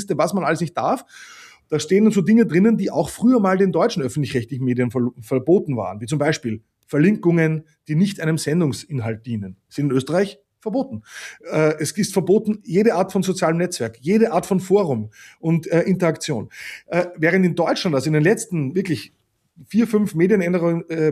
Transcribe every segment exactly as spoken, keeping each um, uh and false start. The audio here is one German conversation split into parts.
Liste, was man alles nicht darf. Da stehen so Dinge drinnen, die auch früher mal den deutschen öffentlich-rechtlichen Medien ver- verboten waren, wie zum Beispiel Verlinkungen, die nicht einem Sendungsinhalt dienen. Sind in Österreich verboten. Äh, es ist verboten, jede Art von sozialem Netzwerk, jede Art von Forum und äh, Interaktion. Äh, während in Deutschland, also in den letzten wirklich vier, fünf Medienänderung, äh,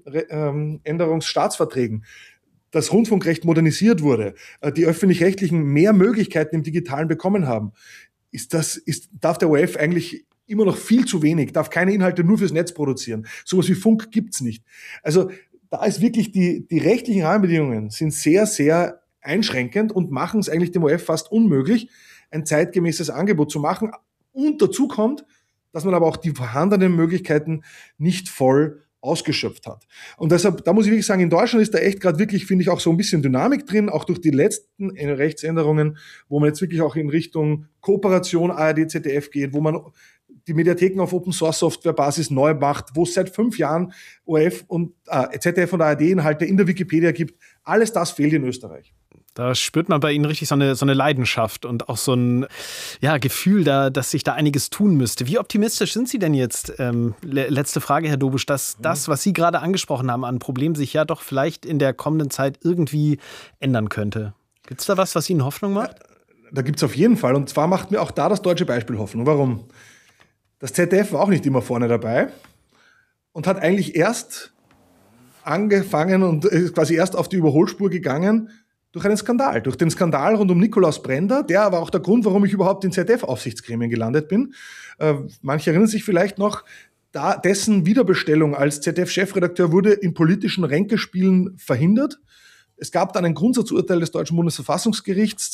Medienänderungsstaatsverträgen, das Rundfunkrecht modernisiert wurde, äh, die öffentlich-rechtlichen mehr Möglichkeiten im Digitalen bekommen haben, ist das, ist, darf der O R F eigentlich immer noch viel zu wenig, darf keine Inhalte nur fürs Netz produzieren. Sowas wie Funk gibt's nicht. Also da ist wirklich die, die rechtlichen Rahmenbedingungen sind sehr, sehr einschränkend und machen es eigentlich dem O R F fast unmöglich, ein zeitgemäßes Angebot zu machen. Und dazu kommt, dass man aber auch die vorhandenen Möglichkeiten nicht voll ausgeschöpft hat. Und deshalb, da muss ich wirklich sagen, in Deutschland ist da echt gerade wirklich, finde ich, auch so ein bisschen Dynamik drin, auch durch die letzten Rechtsänderungen, wo man jetzt wirklich auch in Richtung Kooperation A R D, Z D F geht, wo man die Mediatheken auf Open-Source-Software-Basis neu macht, wo es seit fünf Jahren O R F und äh, Z D F und A R D-Inhalte in der Wikipedia gibt. Alles das fehlt in Österreich. Da spürt man bei Ihnen richtig so eine, so eine Leidenschaft und auch so ein ja, Gefühl, da, dass sich da einiges tun müsste. Wie optimistisch sind Sie denn jetzt? Ähm, le- letzte Frage, Herr Dobusch, dass das, was Sie gerade angesprochen haben an Problemen, sich ja doch vielleicht in der kommenden Zeit irgendwie ändern könnte. Gibt es da was, was Ihnen Hoffnung macht? Da gibt es auf jeden Fall. Und zwar macht mir auch da das deutsche Beispiel Hoffnung. Warum? Das Z D F war auch nicht immer vorne dabei und hat eigentlich erst angefangen und ist quasi erst auf die Überholspur gegangen durch einen Skandal. Durch den Skandal rund um Nikolaus Brender. Der war auch der Grund, warum ich überhaupt in Z D F-Aufsichtsgremien gelandet bin. Äh, manche erinnern sich vielleicht noch, da dessen Wiederbestellung als Z D F-Chefredakteur wurde in politischen Ränkespielen verhindert. Es gab dann ein Grundsatzurteil des Deutschen Bundesverfassungsgerichts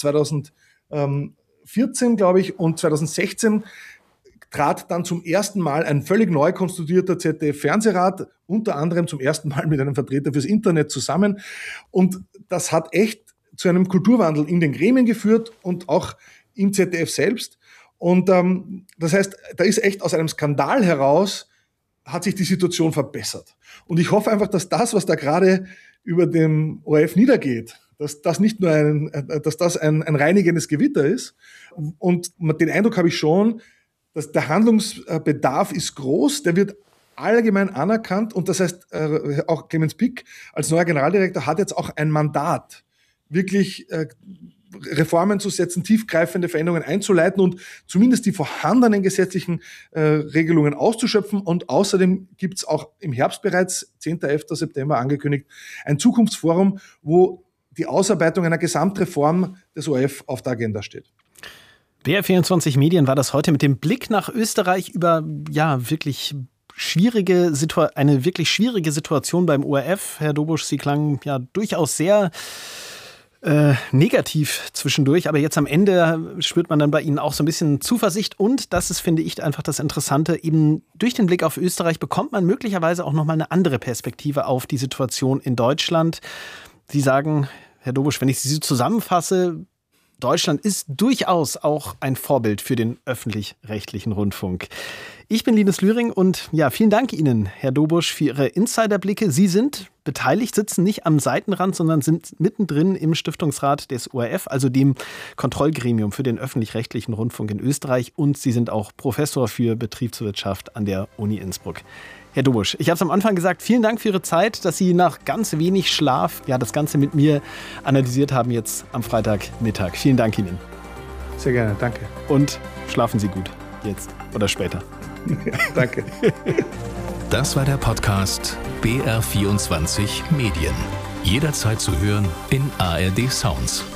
zweitausendvierzehn, glaube ich, und zweitausendsechzehn trat dann zum ersten Mal ein völlig neu konstituierter Z D F-Fernsehrat, unter anderem zum ersten Mal mit einem Vertreter fürs Internet zusammen. Und das hat echt zu einem Kulturwandel in den Gremien geführt und auch im Z D F selbst. Und ähm, das heißt, da ist echt aus einem Skandal heraus, hat sich die Situation verbessert. Und ich hoffe einfach, dass das, was da gerade über dem O R F niedergeht, dass das nicht nur ein, dass das ein, ein reinigendes Gewitter ist. Und den Eindruck habe ich schon, dass der Handlungsbedarf ist groß, der wird allgemein anerkannt und das heißt, auch Clemens Pick als neuer Generaldirektor hat jetzt auch ein Mandat, wirklich Reformen zu setzen, tiefgreifende Veränderungen einzuleiten und zumindest die vorhandenen gesetzlichen Regelungen auszuschöpfen. Und außerdem gibt es auch im Herbst bereits, zehnten elften September angekündigt, ein Zukunftsforum, wo die Ausarbeitung einer Gesamtreform des O R F auf der Agenda steht. B R vierundzwanzig Medien war das heute mit dem Blick nach Österreich über ja wirklich schwierige Situa- eine wirklich schwierige Situation beim O R F. Herr Dobusch, Sie klangen ja durchaus sehr äh, negativ zwischendurch, aber jetzt am Ende spürt man dann bei Ihnen auch so ein bisschen Zuversicht und das ist, finde ich, einfach das Interessante, eben durch den Blick auf Österreich bekommt man möglicherweise auch nochmal eine andere Perspektive auf die Situation in Deutschland. Sie sagen, Herr Dobusch, wenn ich Sie zusammenfasse, Deutschland ist durchaus auch ein Vorbild für den öffentlich-rechtlichen Rundfunk. Ich bin Linus Lühring und ja, vielen Dank Ihnen, Herr Dobusch, für Ihre Insiderblicke. Sie sind beteiligt, sitzen nicht am Seitenrand, sondern sind mittendrin im Stiftungsrat des O R F, also dem Kontrollgremium für den öffentlich-rechtlichen Rundfunk in Österreich. Und Sie sind auch Professor für Betriebswirtschaft an der Uni Innsbruck. Herr Dobusch, ich habe es am Anfang gesagt, vielen Dank für Ihre Zeit, dass Sie nach ganz wenig Schlaf ja, das Ganze mit mir analysiert haben jetzt am Freitagmittag. Vielen Dank Ihnen. Sehr gerne, danke. Und schlafen Sie gut, jetzt oder später. Ja, danke. Das war der Podcast B R vierundzwanzig Medien. Jederzeit zu hören in A R D Sounds.